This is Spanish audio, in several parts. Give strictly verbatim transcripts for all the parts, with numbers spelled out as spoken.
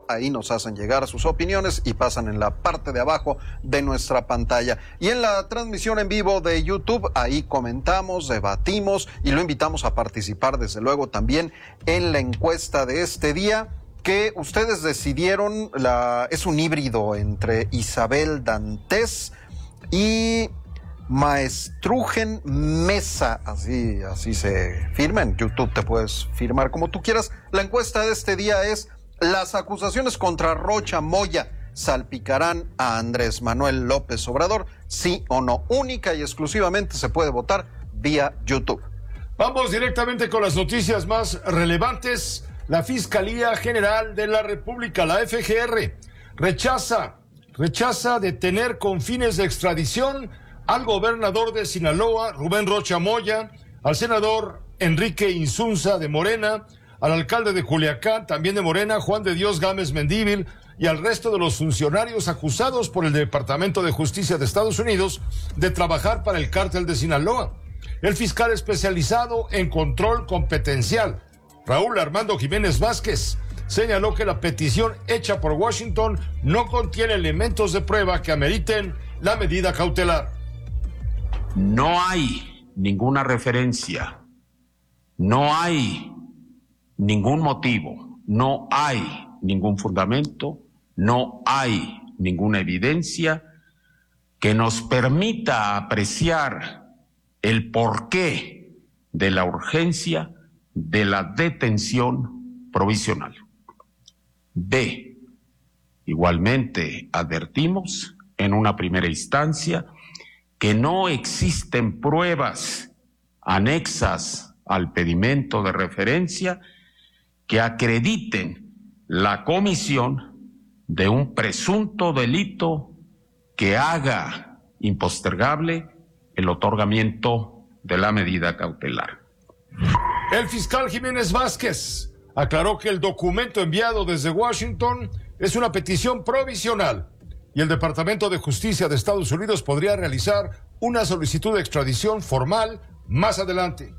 ahí nos hacen llegar sus opiniones y pasan en la parte de abajo de nuestra pantalla. Y en la transmisión en vivo de YouTube, ahí comentamos, debatimos y lo invitamos a participar desde luego también en la encuesta de este día, que ustedes decidieron, la, es un híbrido entre Isabel Dantes y Maestrugen Mesa, así, así se firma. En YouTube te puedes firmar como tú quieras. La encuesta de este día es: las acusaciones contra Rocha Moya salpicarán a Andrés Manuel López Obrador, sí o no. Única y exclusivamente se puede votar vía YouTube. Vamos directamente con las noticias más relevantes. La Fiscalía General de la República, la F G R, rechaza, rechaza detener con fines de extradición al gobernador de Sinaloa, Rubén Rocha Moya, al senador Enrique Insunza de Morena, al alcalde de Culiacán, también de Morena, Juan de Dios Gámez Mendívil, y al resto de los funcionarios acusados por el Departamento de Justicia de Estados Unidos de trabajar para el cártel de Sinaloa. El fiscal especializado en control competencial, Raúl Armando Jiménez Vázquez, señaló que la petición hecha por Washington no contiene elementos de prueba que ameriten la medida cautelar. No hay ninguna referencia, no hay ningún motivo, no hay ningún fundamento, no hay ninguna evidencia que nos permita apreciar el porqué de la urgencia de la detención provisional. B. Igualmente advertimos en una primera instancia que no existen pruebas anexas al pedimento de referencia que acrediten la comisión de un presunto delito que haga impostergable el otorgamiento de la medida cautelar. El fiscal Jiménez Vázquez aclaró que el documento enviado desde Washington es una petición provisional y el Departamento de Justicia de Estados Unidos podría realizar una solicitud de extradición formal más adelante.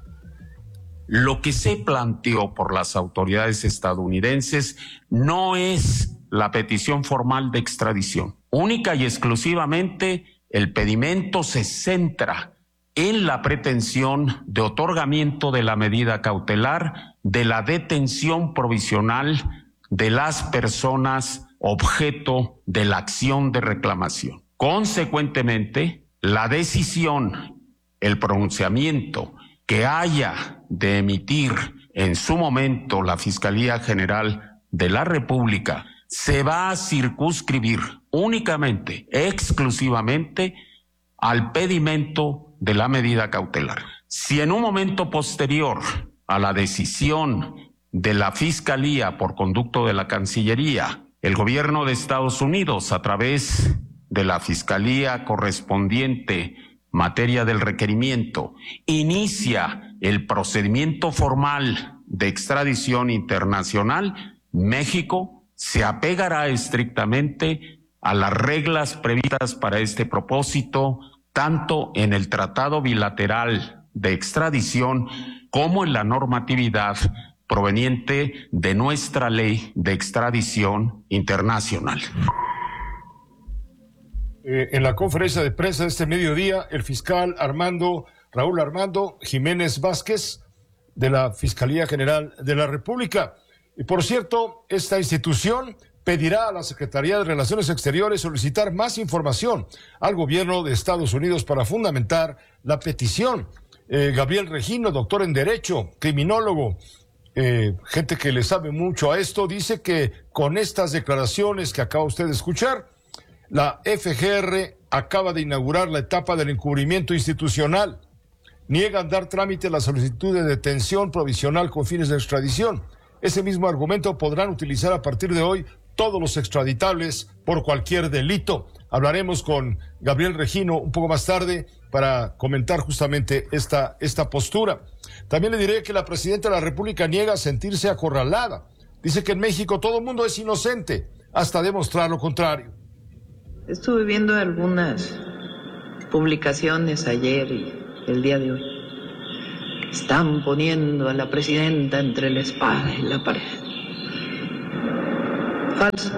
Lo que se planteó por las autoridades estadounidenses no es la petición formal de extradición. Única y exclusivamente el pedimento se centra en la pretensión de otorgamiento de la medida cautelar de la detención provisional de las personas objeto de la acción de reclamación. Consecuentemente, la decisión, el pronunciamiento que haya de emitir en su momento la Fiscalía General de la República se va a circunscribir únicamente, exclusivamente al pedimento de la medida cautelar. Si en un momento posterior a la decisión de la Fiscalía por conducto de la Cancillería, el gobierno de Estados Unidos, a través de la Fiscalía correspondiente materia del requerimiento, inicia el procedimiento formal de extradición internacional, México se apegará estrictamente a las reglas previstas para este propósito, tanto en el Tratado Bilateral de Extradición como en la normatividad proveniente de nuestra ley de extradición internacional. Eh, en la conferencia de prensa de este mediodía, el fiscal Armando, Raúl Armando Jiménez Vázquez, de la Fiscalía General de la República. Y por cierto, esta institución pedirá a la Secretaría de Relaciones Exteriores solicitar más información al gobierno de Estados Unidos para fundamentar la petición. Eh, Gabriel Regino, doctor en Derecho, criminólogo, eh, gente que le sabe mucho a esto, dice que con estas declaraciones que acaba usted de escuchar, la F G R acaba de inaugurar la etapa del encubrimiento institucional. Niegan dar trámite a la solicitud de detención provisional con fines de extradición. Ese mismo argumento podrán utilizar a partir de hoy todos los extraditables por cualquier delito. Hablaremos con Gabriel Regino un poco más tarde para comentar justamente esta, esta postura. También le diré que la presidenta de la República niega sentirse acorralada. Dice que en México todo el mundo es inocente, hasta demostrar lo contrario. Estuve viendo algunas publicaciones ayer y el día de hoy. Están poniendo a la presidenta entre la espada y la pared. Falso.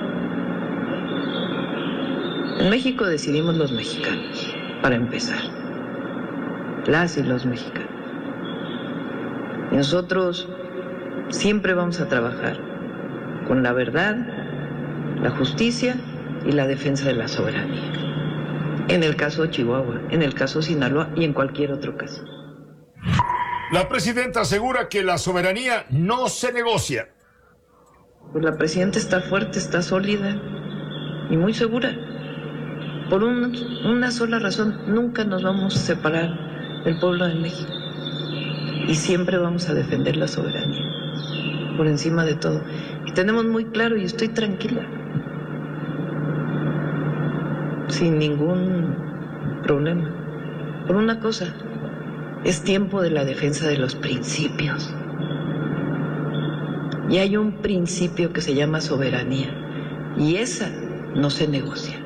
En México decidimos los mexicanos, para empezar. Las y los mexicanos. Y nosotros siempre vamos a trabajar con la verdad, la justicia y la defensa de la soberanía. En el caso de Chihuahua, en el caso de Sinaloa y en cualquier otro caso. La presidenta asegura que la soberanía no se negocia. Pues la presidenta está fuerte, está sólida y muy segura. Por un, una sola razón, nunca nos vamos a separar del pueblo de México. Y siempre vamos a defender la soberanía, por encima de todo. Y tenemos muy claro, y estoy tranquila, sin ningún problema. Por una cosa, es tiempo de la defensa de los principios. Y hay un principio que se llama soberanía, y esa no se negocia.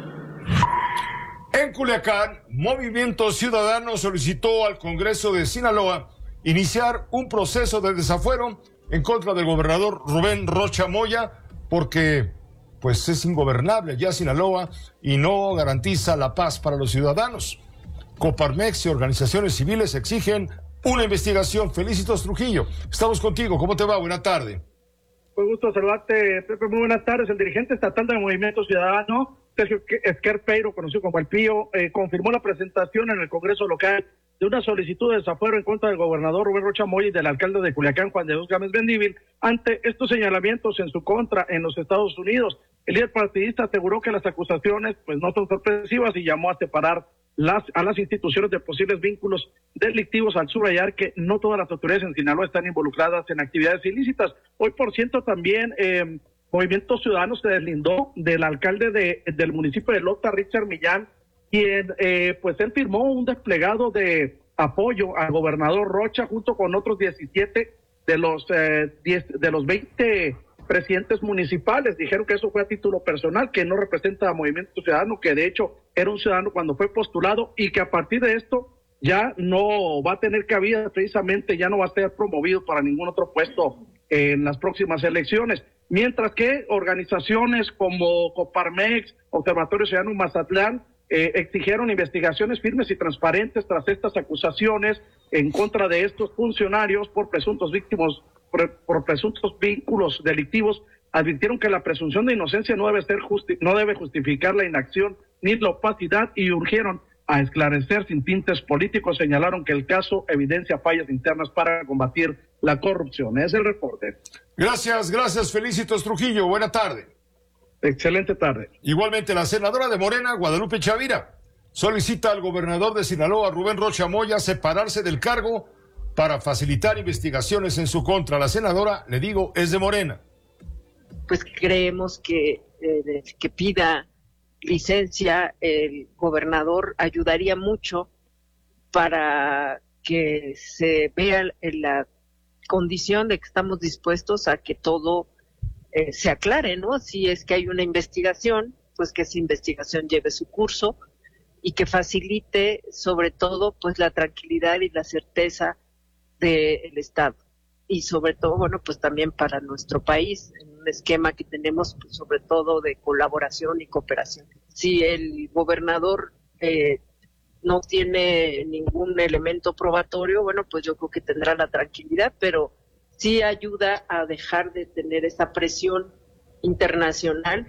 En Culiacán, Movimiento Ciudadano solicitó al Congreso de Sinaloa iniciar un proceso de desafuero en contra del gobernador Rubén Rocha Moya, porque pues es ingobernable ya Sinaloa y no garantiza la paz para los ciudadanos. Coparmex y organizaciones civiles exigen una investigación. Felicitos Trujillo, estamos contigo, ¿cómo te va? Buena tarde. Fue gusto saludarte, Pepe, muy buenas tardes. El dirigente estatal del Movimiento Ciudadano, Sergio Esquerpeiro, conocido como El Pío, eh, confirmó la presentación en el Congreso local de una solicitud de desafuero en contra del gobernador Rubén Rocha Moya y del alcalde de Culiacán, Juan de Dios Gámez Mendívil, ante estos señalamientos en su contra en los Estados Unidos. El líder partidista aseguró que las acusaciones pues no son sorpresivas y llamó a separar las, a las instituciones de posibles vínculos delictivos, al subrayar que no todas las autoridades en Sinaloa están involucradas en actividades ilícitas. Hoy, por cierto, también eh, Movimiento Ciudadano se deslindó del alcalde de, del municipio de Lota, Richard Millán, quien eh, pues él firmó un desplegado de apoyo al gobernador Rocha junto con otros diecisiete de los eh, diez, de los veinte presidentes municipales. Dijeron que eso fue a título personal, que no representa a Movimiento Ciudadano, que de hecho era un ciudadano cuando fue postulado y que a partir de esto ya no va a tener cabida, precisamente ya no va a ser promovido para ningún otro puesto en las próximas elecciones. Mientras que organizaciones como Coparmex, Observatorio Ciudadano Mazatlán, eh, exigieron investigaciones firmes y transparentes tras estas acusaciones en contra de estos funcionarios por presuntos víctimas, por, por presuntos vínculos delictivos. Advirtieron que la presunción de inocencia no debe ser justi- no debe justificar la inacción ni la opacidad y urgieron a esclarecer sin tintes políticos. Señalaron que el caso evidencia fallas internas para combatir la corrupción. Es el reporte. Gracias, gracias, Felicitos Trujillo. Buena tarde. Excelente tarde. Igualmente, la senadora de Morena, Guadalupe Chavira, solicita al gobernador de Sinaloa, Rubén Rocha Moya, separarse del cargo para facilitar investigaciones en su contra. La senadora, le digo, es de Morena. Pues creemos que, eh, que pida licencia el gobernador ayudaría mucho para que se vea en la condición de que estamos dispuestos a que todo eh, se aclare, ¿no? Si es que hay una investigación, pues que esa investigación lleve su curso y que facilite sobre todo pues la tranquilidad y la certeza del Estado y sobre todo, bueno, pues también para nuestro país, en un esquema que tenemos pues, sobre todo de colaboración y cooperación. Si el gobernador eh, no tiene ningún elemento probatorio, bueno, pues yo creo que tendrá la tranquilidad, pero sí ayuda a dejar de tener esa presión internacional.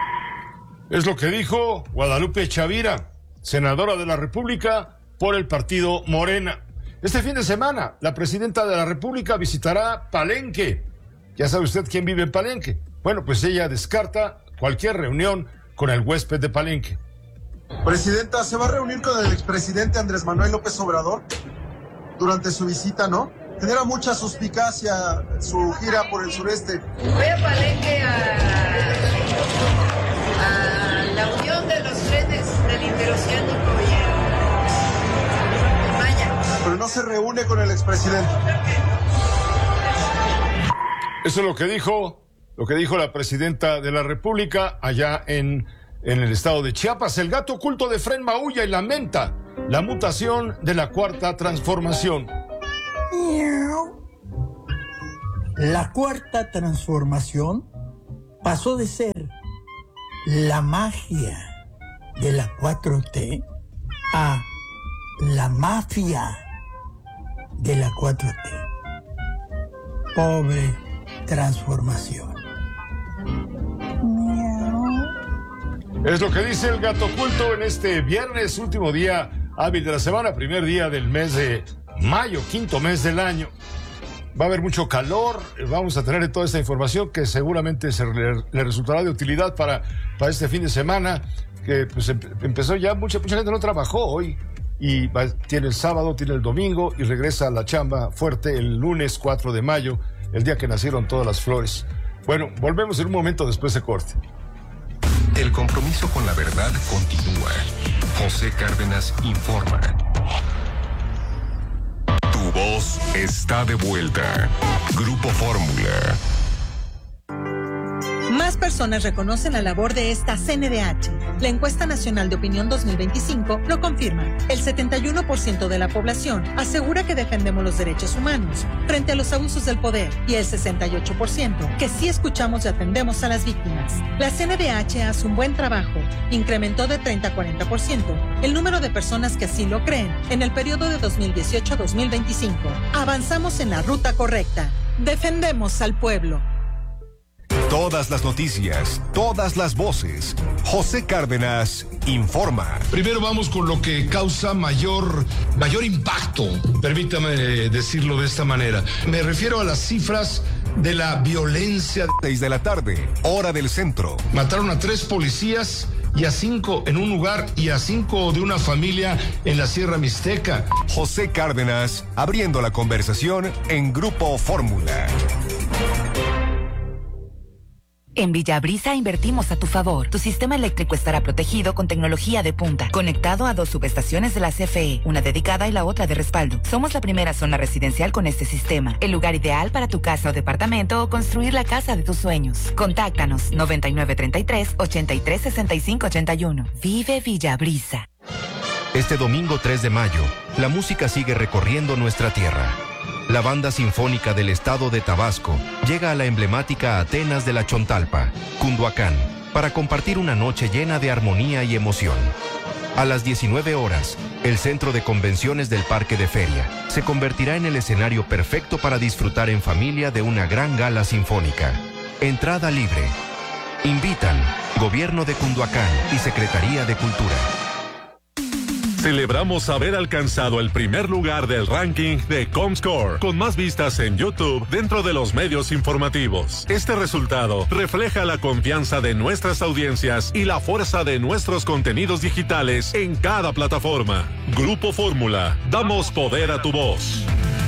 Es lo que dijo Guadalupe Chavira, senadora de la República por el partido Morena. Este fin de semana, la presidenta de la República visitará Palenque. Ya sabe usted quién vive en Palenque. Bueno, pues ella descarta cualquier reunión con el huésped de Palenque. Presidenta, ¿se va a reunir con el expresidente Andrés Manuel López Obrador durante su visita, no? Genera mucha suspicacia su gira por el sureste. Voy a Palenque a, a la unión de los trenes del interoceánico y el Maya. Pero no se reúne con el expresidente. Eso es lo que dijo, lo que dijo la presidenta de la República allá en, en el estado de Chiapas. El gato oculto de Fren maulla y lamenta la mutación de la cuarta transformación. La cuarta transformación pasó de ser la magia de la cuatro T a la mafia de la cuatro T. Pobre transformación. Es lo que dice el gato oculto en este viernes, último día hábil de la semana, primer día del mes de mayo, quinto mes del año. Va a haber mucho calor, vamos a tener toda esta información que seguramente se le, le resultará de utilidad para, para este fin de semana, que pues em, empezó ya, mucha, mucha gente no trabajó hoy, y va, tiene el sábado, tiene el domingo, y regresa a la chamba fuerte el lunes cuatro de mayo, el día que nacieron todas las flores. Bueno, volvemos en un momento después de corte. El compromiso con la verdad continúa. José Cárdenas informa. Tu voz está de vuelta. Grupo Fórmula. Más personas reconocen la labor de esta C N D H. La encuesta nacional de opinión dos mil veinticinco lo confirma. El setenta y uno por ciento de la población asegura que defendemos los derechos humanos frente a los abusos del poder y el sesenta y ocho por ciento que sí escuchamos y atendemos a las víctimas. La C N D H hace un buen trabajo. Incrementó de treinta a cuarenta por ciento el número de personas que así lo creen en el periodo de dos mil dieciocho a dos mil veinticinco. Avanzamos en la ruta correcta. Defendemos al pueblo. Todas las noticias, todas las voces. José Cárdenas informa. Primero vamos con lo que causa mayor, mayor impacto, permítame decirlo de esta manera. Me refiero a las cifras de la violencia. Seis de la tarde, hora del centro. Mataron a tres policías y a cinco en un lugar y a cinco de una familia en la Sierra Mixteca. José Cárdenas abriendo la conversación en Grupo Fórmula. En Villabrisa invertimos a tu favor. Tu sistema eléctrico estará protegido con tecnología de punta, conectado a dos subestaciones de la C F E, una dedicada y la otra de respaldo. Somos la primera zona residencial con este sistema, el lugar ideal para tu casa o departamento o construir la casa de tus sueños. Contáctanos noventa y nueve treinta y tres, ochenta y tres sesenta y cinco ochenta y uno. Vive Villabrisa. Este domingo tres de mayo, la música sigue recorriendo nuestra tierra. La Banda Sinfónica del Estado de Tabasco llega a la emblemática Atenas de la Chontalpa, Cunduacán, para compartir una noche llena de armonía y emoción. A las diecinueve horas, el Centro de Convenciones del Parque de Feria se convertirá en el escenario perfecto para disfrutar en familia de una gran gala sinfónica. Entrada libre. Invitan Gobierno de Cunduacán y Secretaría de Cultura. Celebramos haber alcanzado el primer lugar del ranking de Comscore, con más vistas en YouTube dentro de los medios informativos. Este resultado refleja la confianza de nuestras audiencias y la fuerza de nuestros contenidos digitales en cada plataforma. Grupo Fórmula, damos poder a tu voz.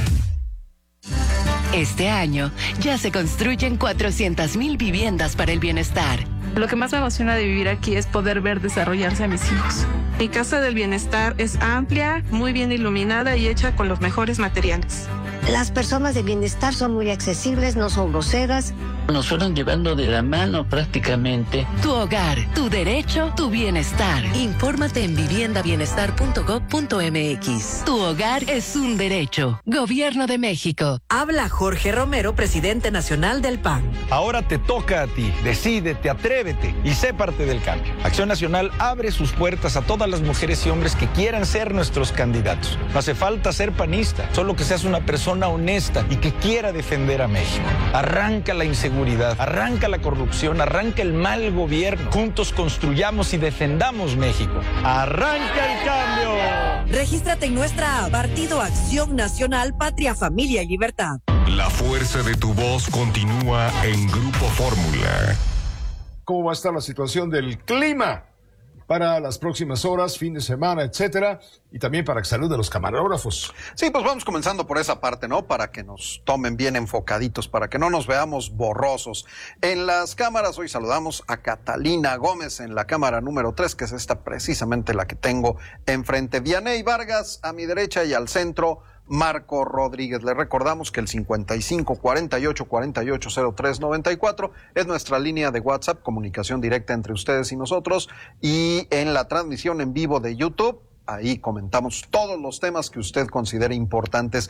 Este año ya se construyen cuatrocientas mil viviendas para el bienestar. Lo que más me emociona de vivir aquí es poder ver desarrollarse a mis hijos. Mi casa del bienestar es amplia, muy bien iluminada y hecha con los mejores materiales. Las personas de bienestar son muy accesibles, no son groseras. Nos fueron llevando de la mano prácticamente. Tu hogar, tu derecho, tu bienestar. Infórmate en vivienda bienestar punto gob punto m x. Tu hogar es un derecho. Gobierno de México. Habla Jorge Romero, presidente nacional del P A N. Ahora te toca a ti. Decídete, atrévete y sé parte del cambio. Acción Nacional abre sus puertas a todas las mujeres y hombres que quieran ser nuestros candidatos. No hace falta ser panista, solo que seas una persona honesta y que quiera defender a México. Arranca la inseguridad, arranca la corrupción, arranca el mal gobierno. Juntos construyamos y defendamos México. ¡Arranca el cambio! Regístrate en nuestra app, Partido Acción Nacional, Patria, Familia y Libertad. La fuerza de tu voz continúa en Grupo Fórmula. ¿Cómo va a estar la situación del clima para las próximas horas, fin de semana, etcétera? Y también para salud de los camarógrafos. Sí, pues vamos comenzando por esa parte, ¿no? Para que nos tomen bien enfocaditos, para que no nos veamos borrosos. En las cámaras hoy saludamos a Catalina Gómez en la cámara número tres, que es esta precisamente la que tengo enfrente. Vianey Vargas a mi derecha y al centro Marco Rodríguez. Le recordamos que el cincuenta y cinco, cuarenta y ocho, cuarenta y ocho, cero tres, noventa y cuatro es nuestra línea de WhatsApp, comunicación directa entre ustedes y nosotros, y en la transmisión en vivo de YouTube Ahí comentamos todos los temas que usted considere importantes.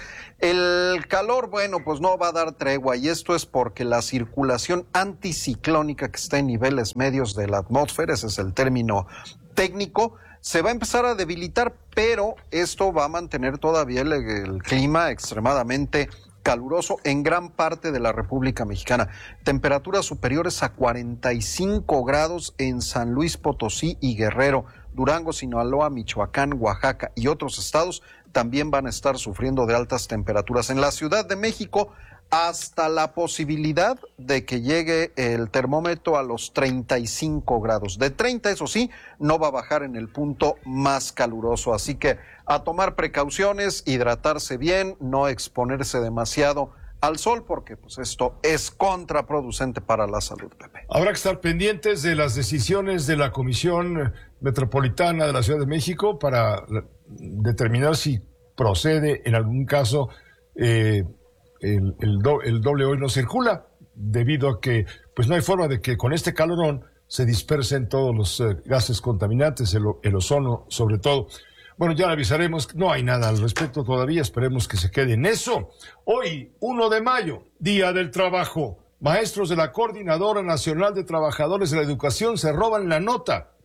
El calor, bueno, pues no va a dar tregua, y esto es porque la circulación anticiclónica que está en niveles medios de la atmósfera, ese es el término técnico, se va a empezar a debilitar, pero esto va a mantener todavía el, el clima extremadamente caluroso en gran parte de la República Mexicana. Temperaturas superiores a cuarenta y cinco grados en San Luis Potosí y Guerrero. Durango, Sinaloa, Michoacán, Oaxaca y otros estados también van a estar sufriendo de altas temperaturas. En la Ciudad de México, hasta la posibilidad de que llegue el termómetro a los treinta y cinco grados. De treinta, eso sí, no va a bajar en el punto más caluroso. Así que a tomar precauciones, hidratarse bien, no exponerse demasiado al sol, porque pues esto es contraproducente para la salud, Pepe. Habrá que estar pendientes de las decisiones de la Comisión Metropolitana de la Ciudad de México para determinar si procede en algún caso eh, el, el, do, el doble hoy no circula, debido a que pues no hay forma de que con este calorón se dispersen todos los eh, gases contaminantes, el, el ozono sobre todo. Bueno, ya le avisaremos, no hay nada al respecto todavía, esperemos que se quede en eso. Hoy, primero de mayo, Día del Trabajo. Maestros de la Coordinadora Nacional de Trabajadores de la Educación se roban la nota.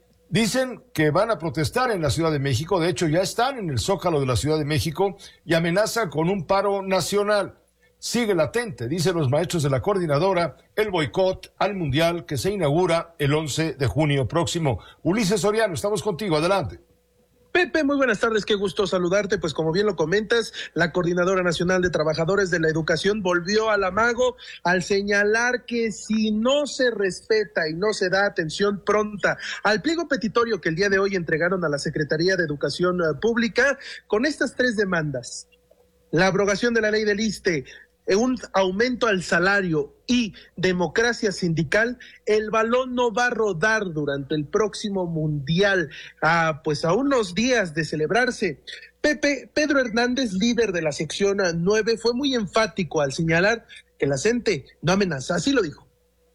Dicen que van a protestar en la Ciudad de México, de hecho ya están en el Zócalo de la Ciudad de México y amenazan con un paro nacional. Sigue latente, dicen los maestros de la Coordinadora, el boicot al Mundial que se inaugura el once de junio próximo. Ulises Soriano, estamos contigo, adelante. Pepe, muy buenas tardes, qué gusto saludarte. Pues como bien lo comentas, la Coordinadora Nacional de Trabajadores de la Educación volvió al amago al señalar que si no se respeta y no se da atención pronta al pliego petitorio que el día de hoy entregaron a la Secretaría de Educación Pública con estas tres demandas: la abrogación de la ley del ISSSTE, un aumento al salario y democracia sindical, el balón no va a rodar durante el próximo Mundial, ah, pues a unos días de celebrarse. Pepe, Pedro Hernández, líder de la sección nueve, fue muy enfático al señalar que la CENTE no amenaza, así lo dijo.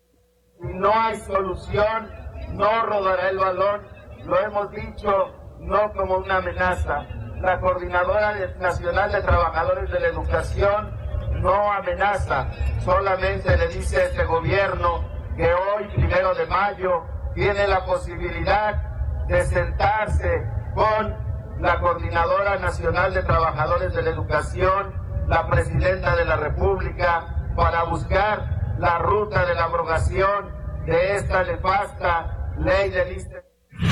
No hay solución, no rodará el balón, lo hemos dicho, no como una amenaza. La Coordinadora Nacional de Trabajadores de la Educación no amenaza, solamente le dice a este gobierno que hoy, primero de mayo, tiene la posibilidad de sentarse con la Coordinadora Nacional de Trabajadores de la Educación, la Presidenta de la República, para buscar la ruta de la abrogación de esta nefasta ley del ISSSTE.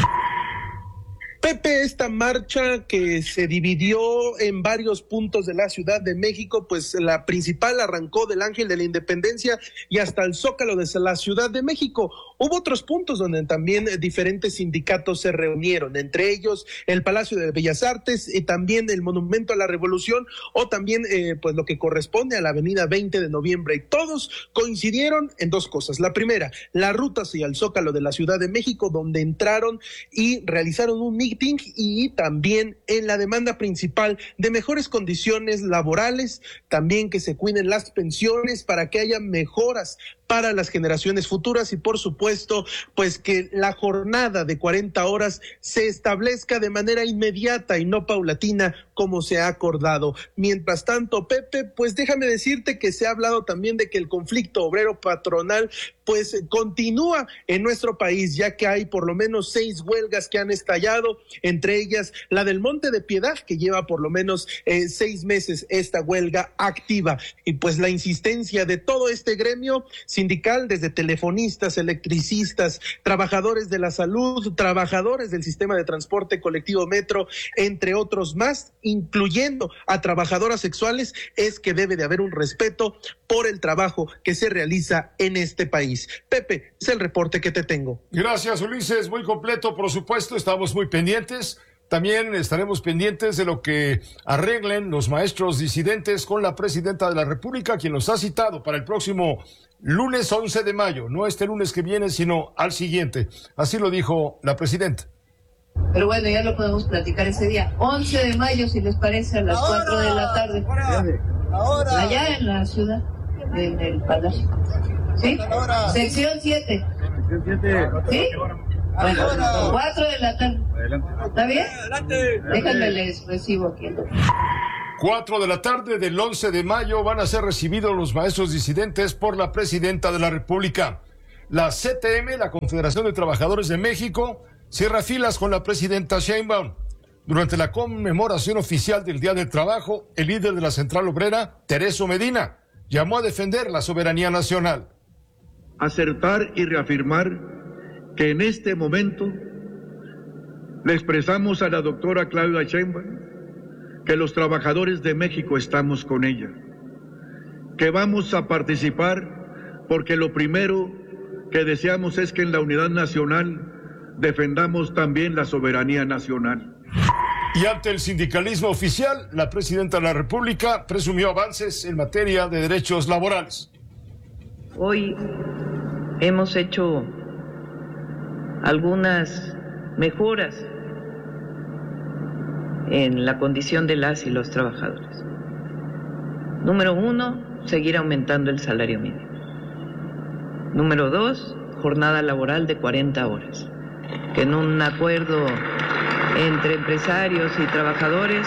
Pepe, esta marcha que se dividió en varios puntos de la Ciudad de México, pues la principal arrancó del Ángel de la Independencia y hasta el Zócalo de la Ciudad de México. Hubo otros puntos donde también diferentes sindicatos se reunieron, entre ellos el Palacio de Bellas Artes y también el Monumento a la Revolución, o también eh, pues lo que corresponde a la Avenida veinte de noviembre, y todos coincidieron en dos cosas. La primera, la ruta hacia el Zócalo de la Ciudad de México, donde entraron y realizaron un meeting, y también en la demanda principal de mejores condiciones laborales, también que se cuiden las pensiones para que haya mejoras para las generaciones futuras, y por supuesto, pues que la jornada de cuarenta horas se establezca de manera inmediata y no paulatina como se ha acordado. Mientras tanto, Pepe, pues déjame decirte que se ha hablado también de que el conflicto obrero patronal pues continúa en nuestro país, ya que hay por lo menos seis huelgas que han estallado, entre ellas la del Monte de Piedad, que lleva por lo menos eh, seis meses esta huelga activa, y pues la insistencia de todo este gremio sindical, desde telefonistas, electricistas, trabajadores de la salud, trabajadores del sistema de transporte colectivo metro, entre otros más, incluyendo a trabajadoras sexuales, es que debe de haber un respeto por el trabajo que se realiza en este país. Pepe, es el reporte que te tengo. Gracias, Ulises, muy completo, por supuesto, estamos muy pendientes. También estaremos pendientes de lo que arreglen los maestros disidentes con la Presidenta de la República, quien los ha citado para el próximo lunes once de mayo, no este lunes que viene, sino al siguiente. Así lo dijo la Presidenta. Pero bueno, ya lo podemos platicar ese día. once de mayo, si les parece, a las ahora, cuatro de la tarde. Ahora, ahora. Allá en la ciudad, en el Palacio. ¿Sí? Ahora. Sección siete. ¿Sí? Bueno, cuatro de la tarde. ¿Está bien? Adelante. Déjenme les recibo aquí el doctor. Cuatro de la tarde del once de mayo van a ser recibidos los maestros disidentes por la presidenta de la República. La C T M, la Confederación de Trabajadores de México, cierra filas con la presidenta Sheinbaum. Durante la conmemoración oficial del Día del Trabajo, el líder de la Central Obrera, Tereso Medina, llamó a defender la soberanía nacional. Acertar y reafirmar que en este momento le expresamos a la doctora Claudia Sheinbaum que los trabajadores de México estamos con ella, que vamos a participar porque lo primero que deseamos es que en la unidad nacional defendamos también la soberanía nacional. Y ante el sindicalismo oficial, la presidenta de la República presumió avances en materia de derechos laborales. Hoy hemos hecho algunas mejoras en la condición de las y los trabajadores. Número uno, seguir aumentando el salario mínimo. Número dos, jornada laboral de cuarenta horas, que en un acuerdo entre empresarios y trabajadores,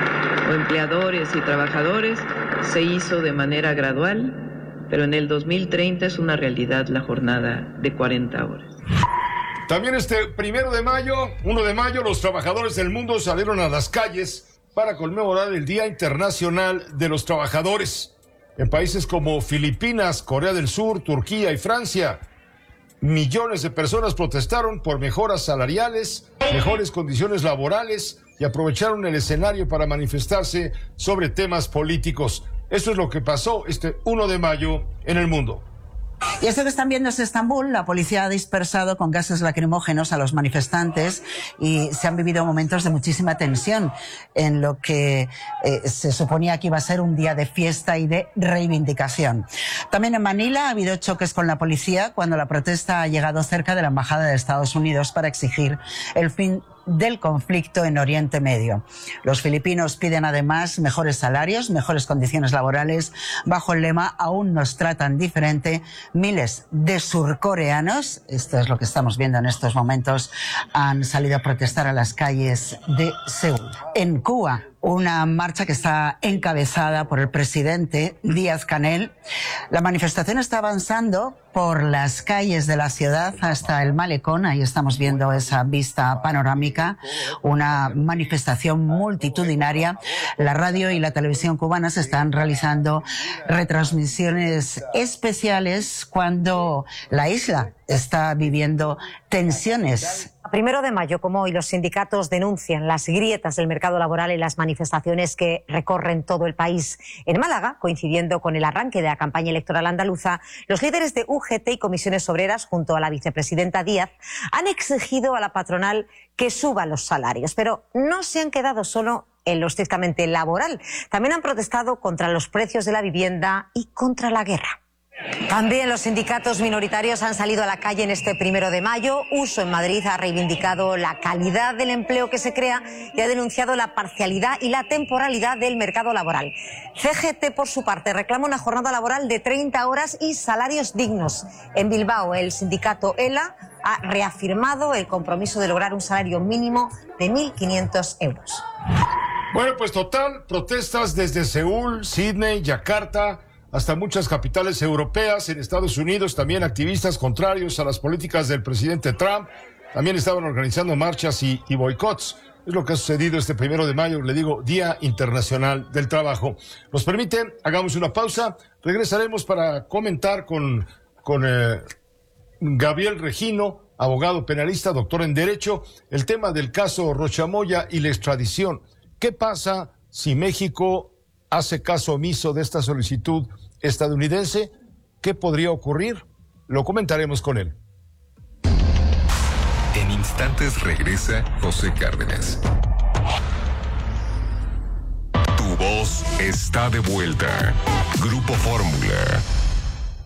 o empleadores y trabajadores, se hizo de manera gradual, pero en el dos mil treinta es una realidad la jornada de cuarenta horas. También este primero de mayo, uno de mayo, los trabajadores del mundo salieron a las calles para conmemorar el Día Internacional de los Trabajadores. En países como Filipinas, Corea del Sur, Turquía y Francia, millones de personas protestaron por mejoras salariales, mejores condiciones laborales y aprovecharon el escenario para manifestarse sobre temas políticos. Eso es lo que pasó este uno de mayo en el mundo. Y esto que están viendo es Estambul. La policía ha dispersado con gases lacrimógenos a los manifestantes y se han vivido momentos de muchísima tensión en lo que eh, se suponía que iba a ser un día de fiesta y de reivindicación. También en Manila ha habido choques con la policía cuando la protesta ha llegado cerca de la embajada de Estados Unidos para exigir el fin del conflicto en Oriente Medio. Los filipinos piden además mejores salarios, mejores condiciones laborales, bajo el lema "aún nos tratan diferente". Miles de surcoreanos, esto es lo que estamos viendo en estos momentos, han salido a protestar a las calles de Seúl. En Cuba, una marcha que está encabezada por el presidente Díaz-Canel. La manifestación está avanzando por las calles de la ciudad hasta el malecón. Ahí estamos viendo esa vista panorámica, una manifestación multitudinaria. La radio y la televisión cubanas están realizando retransmisiones especiales cuando la isla está viviendo tensiones. Primero de mayo, como hoy, los sindicatos denuncian las grietas del mercado laboral y las manifestaciones que recorren todo el país. En Málaga, coincidiendo con el arranque de la campaña electoral andaluza, los líderes de U G T y comisiones obreras, junto a la vicepresidenta Díaz, han exigido a la patronal que suba los salarios. Pero no se han quedado solo en lo estrictamente laboral. También han protestado contra los precios de la vivienda y contra la guerra. También los sindicatos minoritarios han salido a la calle en este primero de mayo. Uso en Madrid ha reivindicado la calidad del empleo que se crea y ha denunciado la parcialidad y la temporalidad del mercado laboral. C G T, por su parte, reclama una jornada laboral de treinta horas y salarios dignos. En Bilbao, el sindicato ELA ha reafirmado el compromiso de lograr un salario mínimo de mil quinientos euros. Bueno, pues total, protestas desde Seúl, Sydney, Yakarta, hasta muchas capitales europeas. En Estados Unidos también activistas contrarios a las políticas del presidente Trump también estaban organizando marchas y, y boicots. Es lo que ha sucedido este primero de mayo, le digo, Día Internacional del Trabajo. ¿Nos permite? Hagamos una pausa. Regresaremos para comentar con, con eh, Gabriel Regino, abogado penalista, doctor en Derecho, el tema del caso Rocha Moya y la extradición. ¿Qué pasa si México hace caso omiso de esta solicitud estadounidense? ¿Qué podría ocurrir? Lo comentaremos con él. En instantes regresa José Cárdenas. Tu voz está de vuelta. Grupo Fórmula.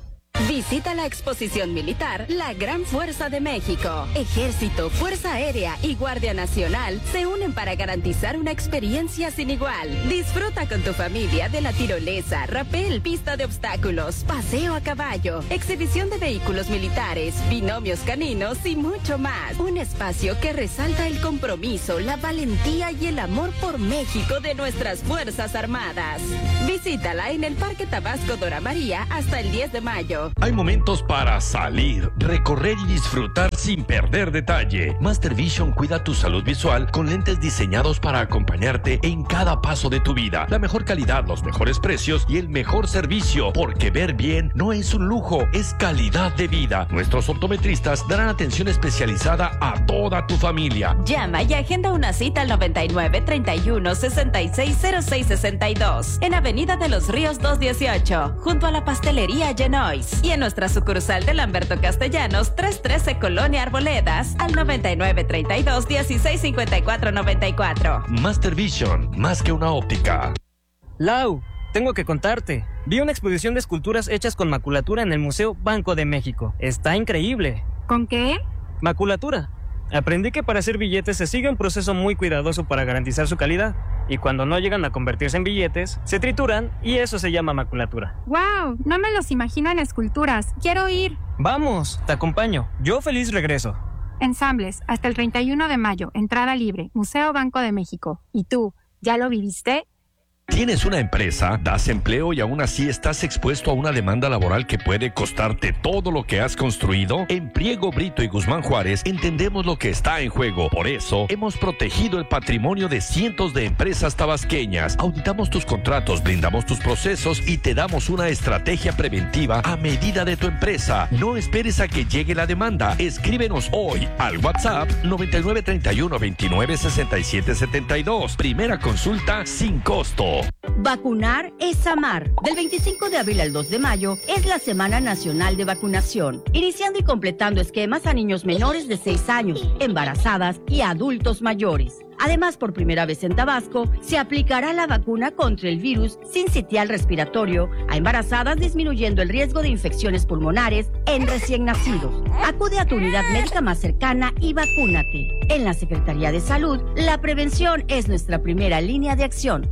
Visita la exposición militar La Gran Fuerza de México. Ejército, Fuerza Aérea y Guardia Nacional se unen para garantizar una experiencia sin igual. Disfruta con tu familia de la tirolesa, rapel, pista de obstáculos, paseo a caballo, exhibición de vehículos militares, binomios caninos y mucho más. Un espacio que resalta el compromiso, la valentía y el amor por México de nuestras Fuerzas Armadas. Visítala en el Parque Tabasco Dora María hasta el diez de mayo. Hay momentos para salir, recorrer y disfrutar sin perder detalle. Master Vision cuida tu salud visual con lentes diseñados para acompañarte en cada paso de tu vida. La mejor calidad, los mejores precios y el mejor servicio, porque ver bien no es un lujo, es calidad de vida. Nuestros optometristas darán atención especializada a toda tu familia. Llama y agenda una cita al noventa y nueve, treinta y uno, sesenta y seis, cero seis sesenta y dos en Avenida de los Ríos doscientos dieciocho, junto a la pastelería Genois, y en nuestra sucursal de Lamberto Castellanos, trescientos trece Colonia Arboledas, al noventa y nueve, treinta y dos, dieciséis, cincuenta y cuatro, noventa y cuatro. Master Vision, más que una óptica. Lau, tengo que contarte. Vi una exposición de esculturas hechas con maculatura en el Museo Banco de México. Está increíble. ¿Con qué? Maculatura. Aprendí que para hacer billetes se sigue un proceso muy cuidadoso para garantizar su calidad, y cuando no llegan a convertirse en billetes, se trituran y eso se llama maculatura. ¡Wow! No me los imagino en esculturas. quiero ir. Vamos, te acompaño. Yo feliz regreso. Ensambles, hasta el treinta y uno de mayo, entrada libre, Museo Banco de México. ¿Y tú, ya lo viviste? ¿Tienes una empresa, das empleo y aún así estás expuesto a una demanda laboral que puede costarte todo lo que has construido? En Priego, Brito y Guzmán Juárez entendemos lo que está en juego. Por eso, hemos protegido el patrimonio de cientos de empresas tabasqueñas. Auditamos tus contratos, blindamos tus procesos y te damos una estrategia preventiva a medida de tu empresa. No esperes a que llegue la demanda. Escríbenos hoy al WhatsApp noventa y nueve, treinta y uno, veintinueve, sesenta y siete, setenta y dos. Primera consulta sin costo. Vacunar es amar. Del veinticinco de abril al dos de mayo es la Semana Nacional de Vacunación, iniciando y completando esquemas a niños menores de seis años, embarazadas y adultos mayores. Además, por primera vez en Tabasco, se aplicará la vacuna contra el virus sincitial respiratorio a embarazadas, disminuyendo el riesgo de infecciones pulmonares en recién nacidos. Acude a tu unidad médica más cercana y vacúnate. En la Secretaría de Salud, la prevención es nuestra primera línea de acción.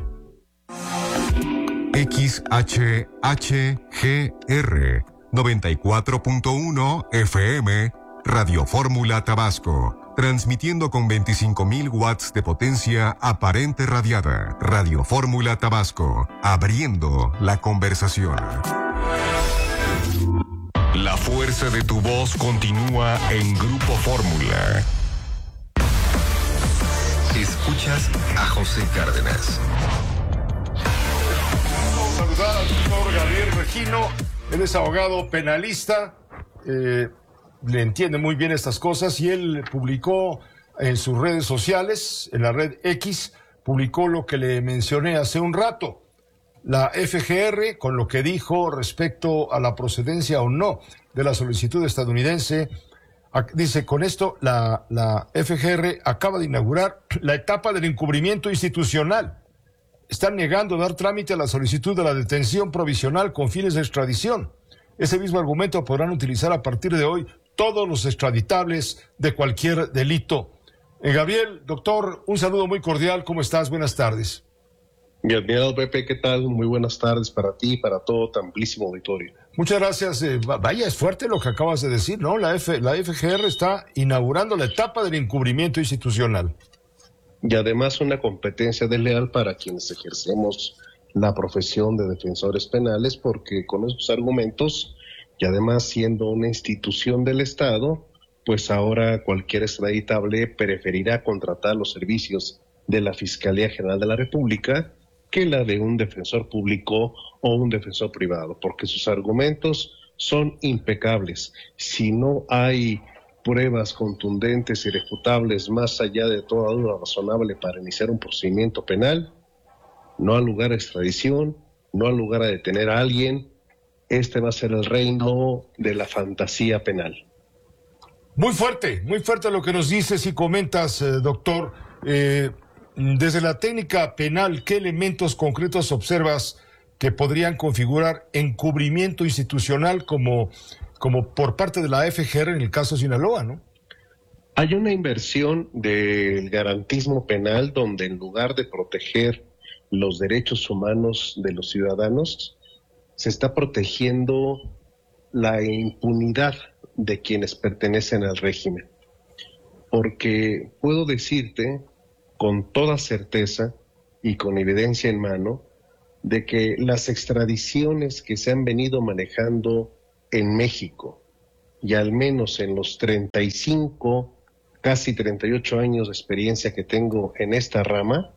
X H H G R noventa y cuatro punto uno F M Radio Fórmula Tabasco, transmitiendo con veinticinco mil watts de potencia aparente radiada. Radio Fórmula Tabasco, abriendo la conversación. La fuerza de tu voz continúa en Grupo Fórmula. Escuchas a José Cárdenas. Saludar al doctor Gabriel Regino. Él es abogado penalista, eh, le entiende muy bien estas cosas y él publicó en sus redes sociales, en la red X, publicó lo que le mencioné hace un rato. La F G R, con lo que dijo respecto a la procedencia o no de la solicitud estadounidense, dice, con esto la, la F G R acaba de inaugurar la etapa del encubrimiento institucional. Están negando dar trámite a la solicitud de la detención provisional con fines de extradición. Ese mismo argumento podrán utilizar a partir de hoy todos los extraditables de cualquier delito. Eh, Gabriel, doctor, un saludo muy cordial. ¿Cómo estás? Buenas tardes. Mi admirado Pepe, ¿qué tal? Muy buenas tardes para ti y para todo tan amplísimo auditorio. Muchas gracias. Eh, vaya, es fuerte lo que acabas de decir, ¿no? La, F, la F G R está inaugurando la etapa del encubrimiento institucional. Y además una competencia desleal para quienes ejercemos la profesión de defensores penales, porque con esos argumentos, y además siendo una institución del Estado, pues ahora cualquier extraditable preferirá contratar los servicios de la Fiscalía General de la República que la de un defensor público o un defensor privado, porque sus argumentos son impecables. Si no hay pruebas contundentes y irrefutables más allá de toda duda razonable para iniciar un procedimiento penal, no ha lugar a extradición, no ha lugar a detener a alguien. Este va a ser el reino de la fantasía penal. Muy fuerte, muy fuerte lo que nos dices y comentas, eh, doctor. Eh, desde la técnica penal, ¿qué elementos concretos observas que podrían configurar encubrimiento institucional como, como por parte de la F G R en el caso Sinaloa, ¿no? Hay una inversión del garantismo penal donde en lugar de proteger los derechos humanos de los ciudadanos, se está protegiendo la impunidad de quienes pertenecen al régimen. Porque puedo decirte con toda certeza y con evidencia en mano de que las extradiciones que se han venido manejando en México, y al menos en los treinta y cinco, casi treinta y ocho años de experiencia que tengo en esta rama,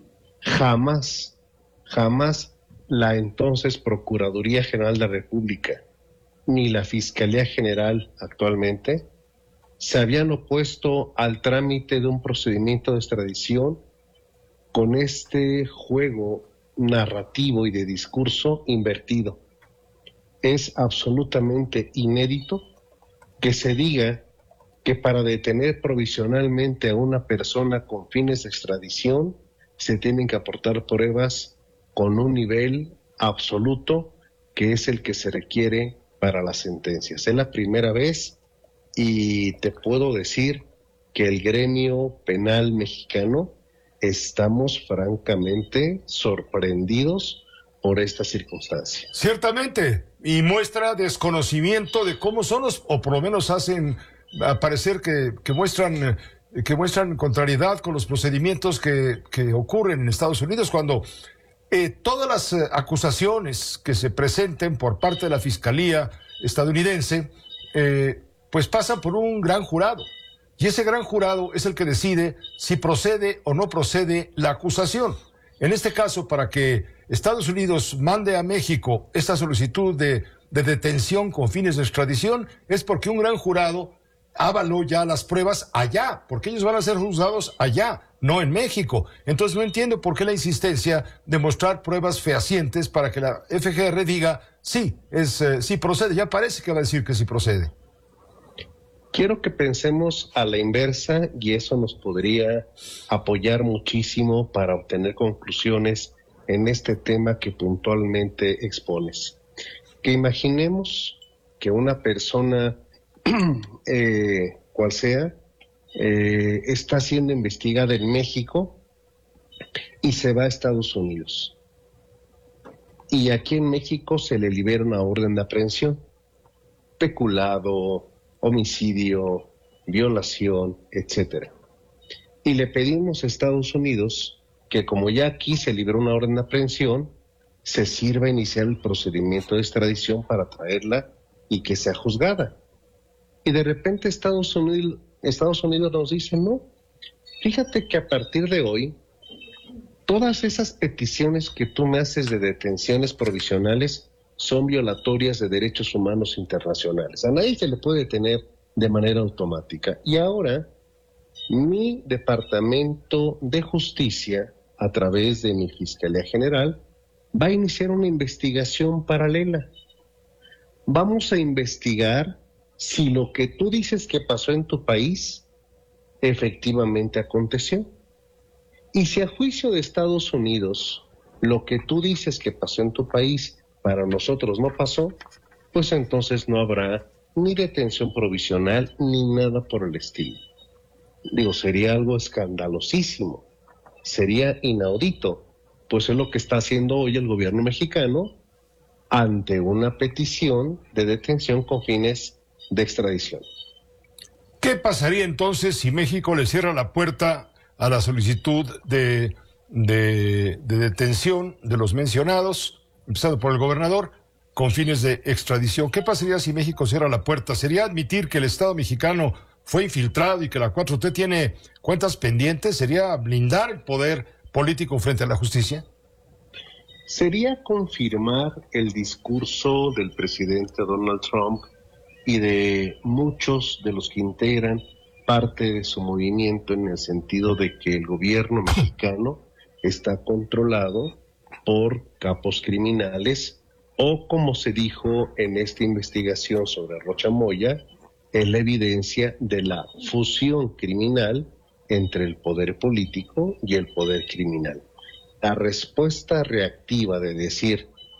jamás, jamás la entonces Procuraduría General de la República ni la Fiscalía General actualmente se habían opuesto al trámite de un procedimiento de extradición con este juego narrativo y de discurso invertido. Es absolutamente inédito que se diga que para detener provisionalmente a una persona con fines de extradición se tienen que aportar pruebas con un nivel absoluto que es el que se requiere para las sentencias. Es la primera vez y te puedo decir que el gremio penal mexicano estamos francamente sorprendidos por esta circunstancia. Ciertamente, y muestra desconocimiento de cómo son los, o por lo menos hacen parecer que, que muestran que muestran contrariedad con los procedimientos que, que ocurren en Estados Unidos cuando eh, todas las eh, acusaciones que se presenten por parte de la Fiscalía estadounidense eh, pues pasan por un gran jurado. Y ese gran jurado es el que decide si procede o no procede la acusación. En este caso, para que Estados Unidos mande a México esta solicitud de, de detención con fines de extradición, es porque un gran jurado avaló ya las pruebas allá, porque ellos van a ser juzgados allá, no en México. Entonces no entiendo por qué la insistencia de mostrar pruebas fehacientes para que la F G R diga, sí, es, eh, sí procede. Ya parece que va a decir que sí procede. Quiero que pensemos a la inversa y eso nos podría apoyar muchísimo para obtener conclusiones en este tema que puntualmente expones. Que imaginemos que una persona, eh, cual sea, eh, está siendo investigada en México y se va a Estados Unidos. Y aquí en México se le libera una orden de aprehensión, peculado, homicidio, violación, etcétera. Y le pedimos a Estados Unidos que como ya aquí se liberó una orden de aprehensión, se sirva a iniciar el procedimiento de extradición para traerla y que sea juzgada. Y de repente Estados Unidos, Estados Unidos nos dice, no, fíjate que a partir de hoy, todas esas peticiones que tú me haces de detenciones provisionales son violatorias de derechos humanos internacionales. A nadie se le puede detener de manera automática. Y ahora, mi Departamento de Justicia, a través de mi Fiscalía General, va a iniciar una investigación paralela. Vamos a investigar si lo que tú dices que pasó en tu país efectivamente aconteció. Y si a juicio de Estados Unidos, lo que tú dices que pasó en tu país para nosotros no pasó, pues entonces no habrá ni detención provisional ni nada por el estilo. Digo, sería algo escandalosísimo, sería inaudito, pues es lo que está haciendo hoy el gobierno mexicano ante una petición de detención con fines de extradición. ¿Qué pasaría entonces si México le cierra la puerta a la solicitud de, de, de detención de los mencionados, empezando por el gobernador, con fines de extradición? ¿Qué pasaría si México cierra la puerta? ¿Sería admitir que el Estado mexicano fue infiltrado y que la cuatro T tiene cuentas pendientes? ¿Sería blindar el poder político frente a la justicia? Sería confirmar el discurso del presidente Donald Trump y de muchos de los que integran parte de su movimiento, en el sentido de que el gobierno mexicano está controlado por capos criminales, o como se dijo en esta investigación sobre Rocha Moya, es la evidencia de la fusión criminal entre el poder político y el poder criminal. La respuesta reactiva de decir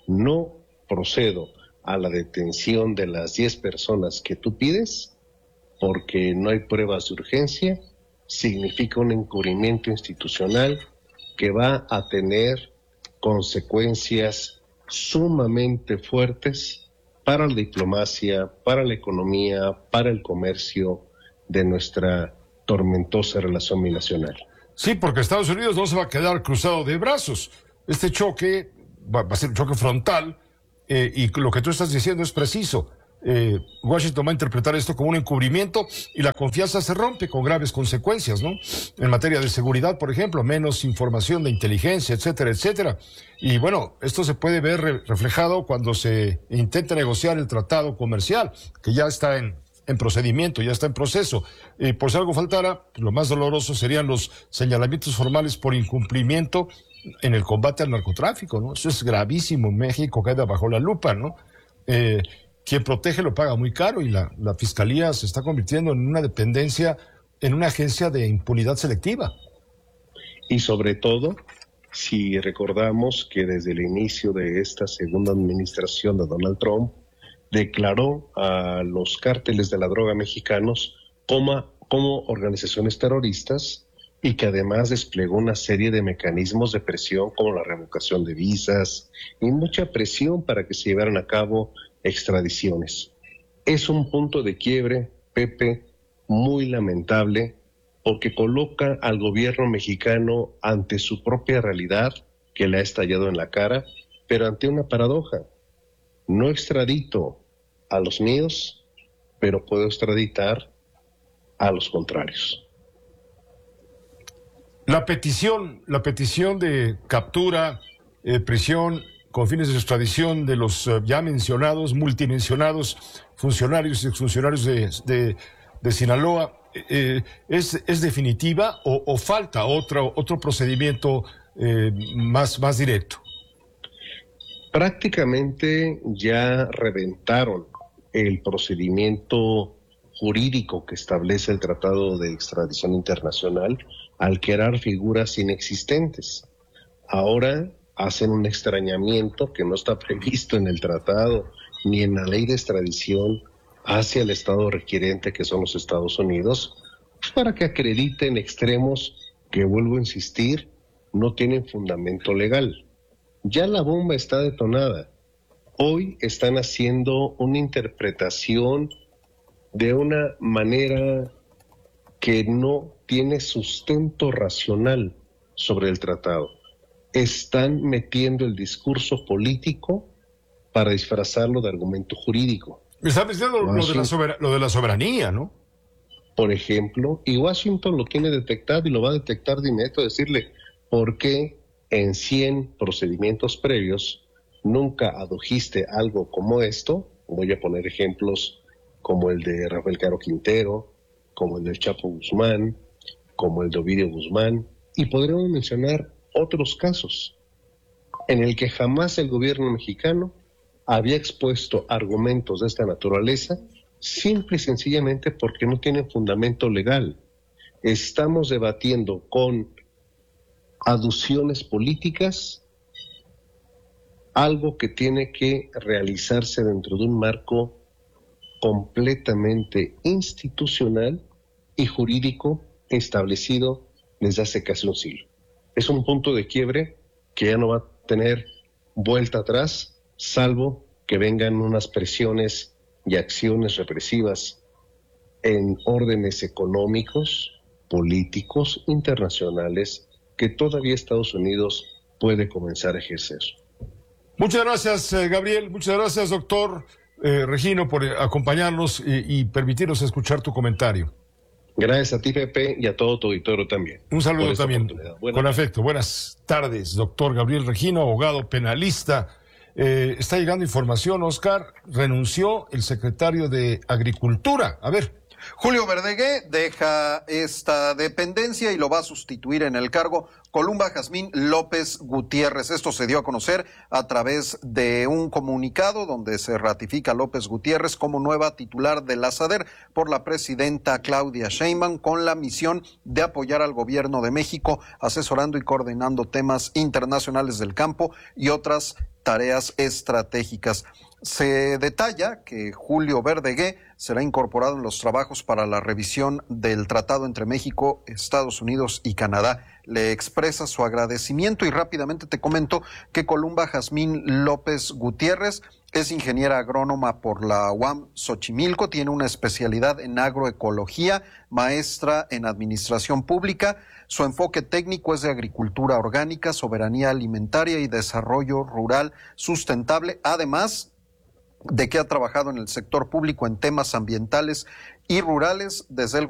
no procedo a la detención de las diez personas que tú pides porque no hay pruebas de urgencia, significa un encubrimiento institucional que va a tener consecuencias sumamente fuertes para la diplomacia, para la economía, para el comercio de nuestra tormentosa relación binacional. Sí, porque Estados Unidos no se va a quedar cruzado de brazos. Este choque va, va a ser un choque frontal eh, y lo que tú estás diciendo es preciso. Eh, Washington va a interpretar esto como un encubrimiento y la confianza se rompe con graves consecuencias, ¿no? En materia de seguridad, por ejemplo, menos información de inteligencia, etcétera, etcétera. Y bueno, esto se puede ver re- reflejado cuando se intenta negociar el tratado comercial, que ya está en, en procedimiento, ya está en proceso. Y por si algo faltara, pues lo más doloroso serían los señalamientos formales por incumplimiento en el combate al narcotráfico, ¿no? Eso es gravísimo. México queda bajo la lupa, ¿no? Eh, Quien protege lo paga muy caro y la, la Fiscalía se está convirtiendo en una dependencia, en una agencia de impunidad selectiva. Y sobre todo, si recordamos que desde el inicio de esta segunda administración de Donald Trump, declaró a los cárteles de la droga mexicanos como, como organizaciones terroristas y que además desplegó una serie de mecanismos de presión como la revocación de visas y mucha presión para que se llevaran a cabo extradiciones. Es un punto de quiebre, Pepe, muy lamentable, porque coloca al gobierno mexicano ante su propia realidad, que le ha estallado en la cara, pero ante una paradoja. No extradito a los míos, pero puedo extraditar a los contrarios. La petición, la petición de captura, eh, prisión, con fines de extradición de los uh, ya mencionados, multimensionados funcionarios y exfuncionarios de, de, de Sinaloa, eh, ¿es, ¿es definitiva o, o falta otro, otro procedimiento eh, más, más directo? Prácticamente ya reventaron el procedimiento jurídico que establece el Tratado de Extradición Internacional al crear figuras inexistentes. Ahora hacen un extrañamiento que no está previsto en el tratado ni en la ley de extradición hacia el estado requirente, que son los Estados Unidos, pues para que acrediten extremos que, vuelvo a insistir, no tienen fundamento legal. Ya la bomba está detonada. Hoy están haciendo una interpretación de una manera que no tiene sustento racional sobre el tratado. Están metiendo el discurso político para disfrazarlo de argumento jurídico. Me está diciendo lo, lo, de la sober- lo de la soberanía, ¿no? Por ejemplo, y Washington lo tiene detectado y lo va a detectar de inmediato, decirle por qué en cien procedimientos previos nunca adujiste algo como esto. Voy a poner ejemplos como el de Rafael Caro Quintero, como el del Chapo Guzmán, como el de Ovidio Guzmán, y podríamos mencionar otros casos en el que jamás el gobierno mexicano había expuesto argumentos de esta naturaleza, simple y sencillamente porque no tienen fundamento legal. Estamos debatiendo con aducciones políticas algo que tiene que realizarse dentro de un marco completamente institucional y jurídico establecido desde hace casi un siglo. Es un punto de quiebre que ya no va a tener vuelta atrás, salvo que vengan unas presiones y acciones represivas en órdenes económicos, políticos, internacionales, que todavía Estados Unidos puede comenzar a ejercer. Muchas gracias, eh, Gabriel. Muchas gracias, doctor eh, Regino, por eh, acompañarnos y, y permitirnos escuchar tu comentario. Gracias a ti, Pepe, y a todo tu auditorio también. Un saludo también, con afecto. Buenas tardes, doctor Gabriel Regino, abogado penalista. Eh, está llegando información, Oscar, renunció el secretario de Agricultura. A ver. Julio Verdegué deja esta dependencia y lo va a sustituir en el cargo Columba Jazmín López Gutiérrez. Esto se dio a conocer a través de un comunicado donde se ratifica a López Gutiérrez como nueva titular de la SADER por la presidenta Claudia Sheinbaum, con la misión de apoyar al gobierno de México, asesorando y coordinando temas internacionales del campo y otras tareas estratégicas. Se detalla que Julio Verdegué será incorporado en los trabajos para la revisión del tratado entre México, Estados Unidos y Canadá. Le expresa su agradecimiento y rápidamente te comento que Columba Jazmín López Gutiérrez es ingeniera agrónoma por la U A M Xochimilco, tiene una especialidad en agroecología, maestra en administración pública. Su enfoque técnico es de agricultura orgánica, soberanía alimentaria y desarrollo rural sustentable, además de que ha trabajado en el sector público en temas ambientales y rurales desde el